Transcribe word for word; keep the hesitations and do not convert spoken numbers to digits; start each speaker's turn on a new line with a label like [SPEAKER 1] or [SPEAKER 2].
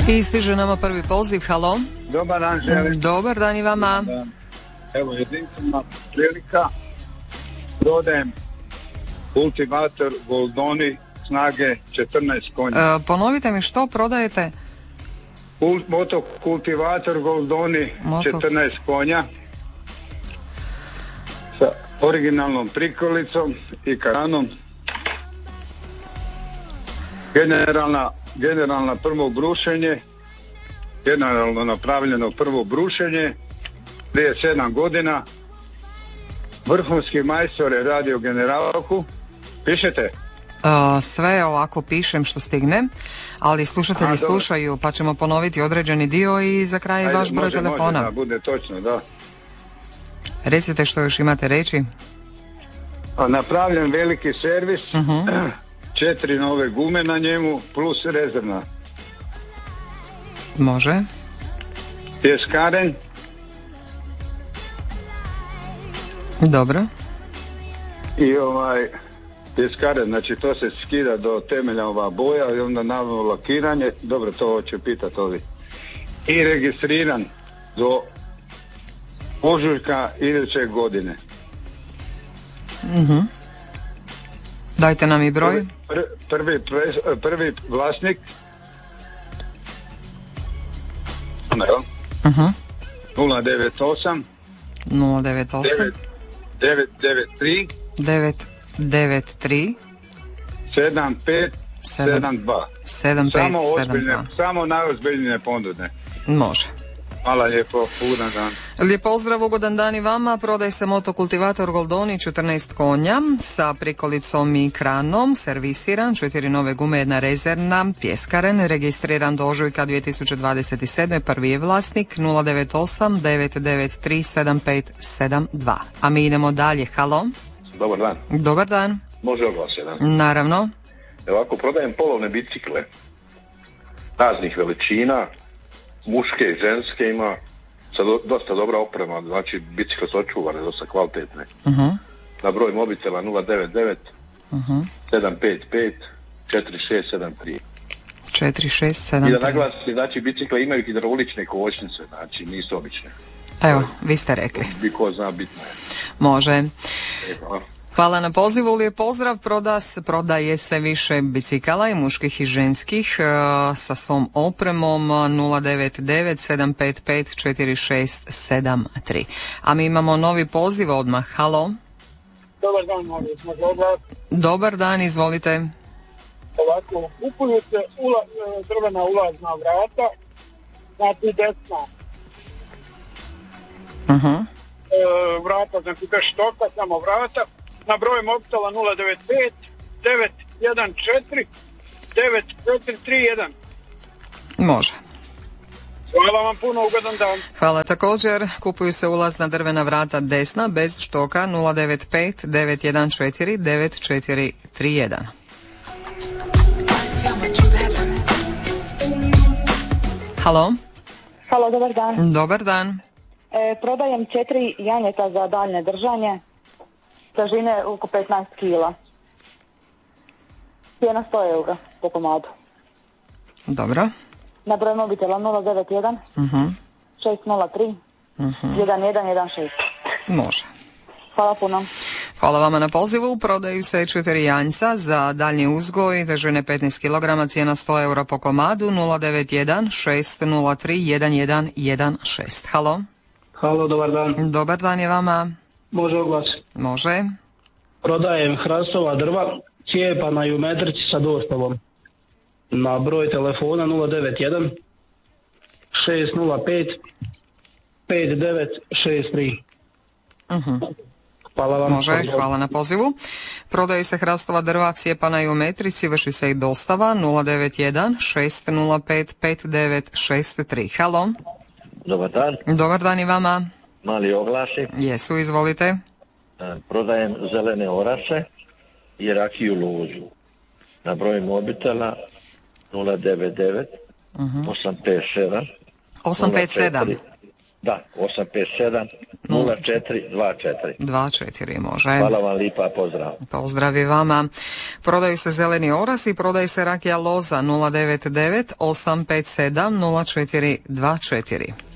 [SPEAKER 1] I stiže nama prvi poziv, halo.
[SPEAKER 2] Dobar dan, želim.
[SPEAKER 1] Dobar dan i vama.
[SPEAKER 2] Dobar dan. Evo, jedinstvena prilika. Prodajem kultivator Goldoni snage četrnaest konja.
[SPEAKER 1] E, ponovite mi što prodajete?
[SPEAKER 2] Kult, moto kultivator Goldoni moto. četrnaest konja sa originalnom prikolicom i karanom. Generalna, generalna prvo brušenje, generalno napravljeno prvo brušenje prije sedam godina. Vrhunski majstor je radio generalku. Pišete?
[SPEAKER 1] Uh, sve ovako pišem što stigne, ali slušatelji Aha, slušaju, pa ćemo ponoviti određeni dio i za kraj Ajde, vaš broj
[SPEAKER 2] može,
[SPEAKER 1] telefona.
[SPEAKER 2] Može, da, bude točno, da.
[SPEAKER 1] Recite što još imate reći.
[SPEAKER 2] Napravljen veliki servis,
[SPEAKER 1] uh-huh.
[SPEAKER 2] četiri nove gume na njemu plus rezervna.
[SPEAKER 1] Može.
[SPEAKER 2] Pjeskaren.
[SPEAKER 1] Dobro.
[SPEAKER 2] I ovaj pjeskaren, znači to se skida do temelja ova boja i onda naravno lakiranje, dobro to će pitati ovi. I registriran do ožujka iduće godine.
[SPEAKER 1] Mhm. Dajte nam i broj.
[SPEAKER 2] Prvi, prvi, prvi, prvi vlasnik.
[SPEAKER 1] Uh-huh.
[SPEAKER 2] nula devet osam
[SPEAKER 1] nula devet osam
[SPEAKER 2] devet devet tri
[SPEAKER 1] devet devet tri
[SPEAKER 2] sedam pet sedam dva
[SPEAKER 1] sedam pet sedam dva.
[SPEAKER 2] Samo najozbiljnije ponude.
[SPEAKER 1] Može.
[SPEAKER 2] Hvala lijepo, ugodan dan.
[SPEAKER 1] Lijep pozdrav, ugodan dan i vama. Prodaj se motokultivator Goldoni četrnaest konja sa prikolicom i kranom, servisiran, četiri nove gume, jedna rezervna, pjeskaren, registriran do ožujka dvije tisuće dvadeset sedme. Prvi je vlasnik nula devet osam devet devet tri sedam pet sedam dva. A mi idemo dalje. Halo.
[SPEAKER 3] Dobar dan.
[SPEAKER 1] Dobar dan.
[SPEAKER 3] Može oglas jedan?
[SPEAKER 1] Naravno.
[SPEAKER 3] Evo, ako prodajem polovne bicikle raznih veličina, muške i ženske, ima sa do, dosta dobra oprema, znači bicikle su očuvane, dosta kvalitetne.
[SPEAKER 1] Uh-huh.
[SPEAKER 3] Na broj mobitela nula devet devet
[SPEAKER 1] uh-huh.
[SPEAKER 3] sedam pet pet četiri šest sedam tri.
[SPEAKER 1] četiri šest sedam tri.
[SPEAKER 3] I da naglasim, znači bicikle imaju hidraulične kočnice, znači nisu obične.
[SPEAKER 1] Evo, vi ste rekli.
[SPEAKER 3] Bi ko zna, bitno je.
[SPEAKER 1] Može.
[SPEAKER 3] E, hvala.
[SPEAKER 1] Hvala na pozivu, lijep pozdrav. Prodas, prodaje se više bicikala i muških i ženskih e, sa svom opremom nula devet devet sedam pet pet četiri šest sedam tri. A mi imamo novi poziv odmah. Halo.
[SPEAKER 4] Dobar dan, molim smo glas.
[SPEAKER 1] Dobar dan, izvolite.
[SPEAKER 4] Ovako, kupuju se ula, drvena ulazna vrata, znači desna.
[SPEAKER 1] Uh-huh.
[SPEAKER 4] E, vrata, znači bez štoka, samo vrata. Na broj mobitela nula devet pet devet jedan četiri devet četiri tri jedan.
[SPEAKER 1] Može.
[SPEAKER 4] Hvala vam puno, ugodan dan.
[SPEAKER 1] Hvala također. Kupuju se ulazna drvena vrata desna bez štoka nula devet pet devet jedan četiri devet četiri tri jedan. Halo.
[SPEAKER 5] Halo, dobar dan.
[SPEAKER 1] Dobar dan.
[SPEAKER 5] E, prodajem četiri janjeta za daljne držanje, težine oko petnaest kila. Cijena sto eura po komadu.
[SPEAKER 1] Dobro.
[SPEAKER 5] Na broj mobitela nula devet jedan
[SPEAKER 1] uh-huh.
[SPEAKER 5] šest nula tri
[SPEAKER 1] uh-huh.
[SPEAKER 5] jedan jedan jedan šest.
[SPEAKER 1] Može.
[SPEAKER 5] Hvala puno.
[SPEAKER 1] Hvala vama na pozivu. Prodaju se četiri janjca za daljnji uzgoj, težine petnaest kilograma, cijena sto eura po komadu, nula devet jedan šest nula tri jedan jedan jedan šest. Halo.
[SPEAKER 6] Halo, dobar dan.
[SPEAKER 1] Dobar dan je vama.
[SPEAKER 6] Može oglas?
[SPEAKER 1] Može.
[SPEAKER 6] Prodajem hrastova drva, cijepana i u metrici sa dostavom. Na broj telefona nula devet jedan šest nula pet pet devet šest tri.
[SPEAKER 1] Uh-huh.
[SPEAKER 6] Hvala vam.
[SPEAKER 1] Može, hvala na pozivu. Prodaju se hrastova drva, cijepana i u metrici, vrši se i dostava nula devet jedan šest nula pet pet devet šest tri. Halo.
[SPEAKER 7] Dobar dan.
[SPEAKER 1] Dobar dan i vama.
[SPEAKER 7] Mali oglasi.
[SPEAKER 1] Jesu, izvolite.
[SPEAKER 7] Prodajem zelene oraše i rakiju lozu. Na broj mobitela nula devet devet osam pet sedam
[SPEAKER 1] osam pet sedam
[SPEAKER 7] Da, osam pet sedam nula četiri dva četiri.
[SPEAKER 1] dva četiri može.
[SPEAKER 7] Hvala vam lipa, pozdrav.
[SPEAKER 1] Pozdrav i vama. Prodaju se zeleni oras i prodaje se rakija loza nula devet devet osam pet sedam nula četiri dva četiri.